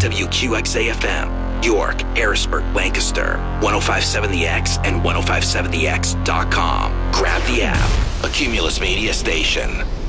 WQXA-FM, York, Harrisburg, Lancaster, 1057 The X and 1057thex.com. Grab the app. A Cumulus Media station.